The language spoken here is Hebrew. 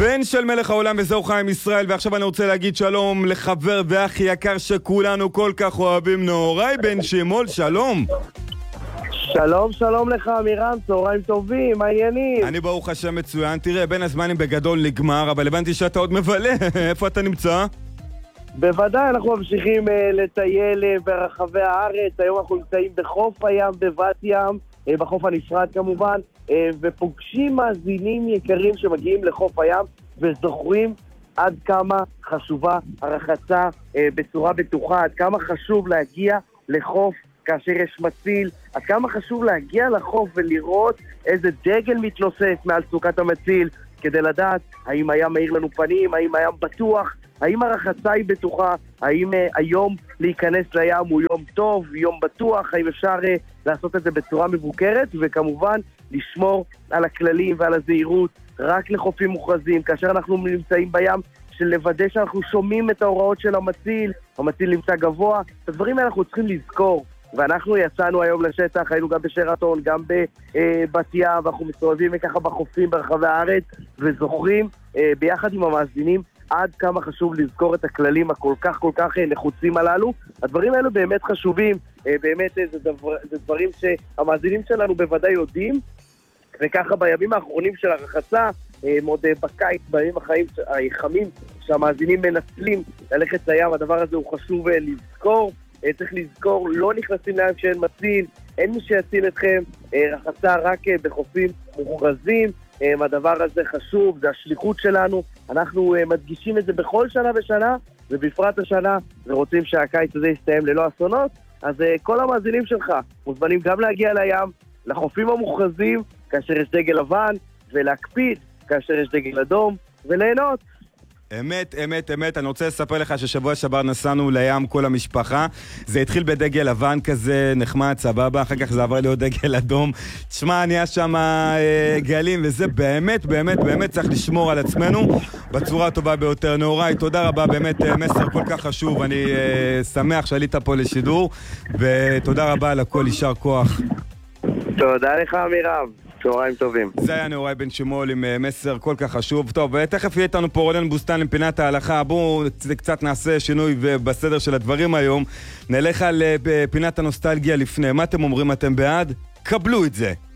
בן של מלך העולם וזהו חיים ישראל. ועכשיו אני רוצה להגיד שלום לחבר ואחי יקר שכולנו כל כך אוהבים, נהוראי בן שימול, שלום. שלום, שלום לך אמירם, צהריים טובים, מה העניינים? אני ברוך השם מצוין. תראה, בין הזמנים בגדול נגמר, אבל הבנתי שאתה עוד מבלה. איפה אתה נמצא? בוודאי, אנחנו ממשיכים לטייל ברחבי הארץ. היום אנחנו נמצאים בחוף הים בבת ים, בחוף הנפרד כמובן, ופוגשים מאזינים יקרים שמגיעים לחוף הים וזוכרים עד כמה חשובה הרחצה בצורה בטוחה, עד כמה חשוב להגיע לחוף כאשר יש מציל, עד כמה חשוב להגיע לחוף ולראות איזה דגל מתנוסס מעל סוכת המציל, כדי לדעת האם הים מאיר לנו פנים, האם הים בטוח, האם הרחצה היא בטוחה, האם היום להיכנס לים הוא יום טוב, יום בטוח, האם אפשר לעשות את זה בצורה מבוקרת, וכמובן לשמור על הכללים ועל הזהירות רק לחופים מוכרזים, כאשר אנחנו נמצאים בים, של לוודא שאנחנו שומעים את ההוראות של המציל, המציל נמצא גבוה, את הדברים האלה אנחנו צריכים לזכור. ואנחנו יצאנו היום לשטח, היינו גם בשרתון, גם בבת ים, ואנחנו מסתובבים ככה בחופים ברחבי הארץ, וזוכרים ביחד עם המאזינים עד כמה חשוב לזכור את הכללים הכל כך נחוצים הללו. הדברים האלו באמת חשובים, באמת זה דברים שהמאזינים שלנו בוודאי יודעים, וככה בימים האחרונים של הרחצה, מאוד בקיץ, בימים החמים שהמאזינים מנצלים ללכת לים, הדבר הזה הוא חשוב לזכור. צריך לזכור, לא נכנסים לים שאין מציל, אין מי שיציל אתכם, רחצה רק בחופים מוכרזים, הדבר הזה חשוב, זה השליחות שלנו, אנחנו מדגישים את זה בכל שנה ושנה, ובפרט השנה, ורוצים שהקיץ הזה יסתיים ללא אסונות, אז כל המאזינים שלך מוזמנים גם להגיע לים, לחופים המוכרזים, כאשר יש דגל לבן, ולהקפיד כאשר יש דגל אדום, וליהנות. אמת, אמת, אמת. אני רוצה לספר לך ששבוע שעבר נסענו לים כל המשפחה. זה התחיל בדגל לבן כזה, נחמד, סבבה, אחר כך זה עבר להיות דגל אדום. תשמע, נהיה שם גלים, וזה באמת, באמת, באמת צריך לשמור על עצמנו בצורה הטובה ביותר. נהוראי, תודה רבה, באמת מסר כל כך חשוב. אני שמח שעלית פה לשידור, ותודה רבה על הכל, יישר כוח. תודה לך אמירם. צהריים טובים. זה היה נהוראי בן שימול עם מסר כל כך חשוב. טוב, ותכף יהיה איתנו פה רונן בוסטן עם פינת ההלכה. בואו קצת נעשה שינוי בסדר של הדברים היום. נלך על פינת הנוסטלגיה לפני. מה אתם אומרים? אתם בעד? קבלו את זה.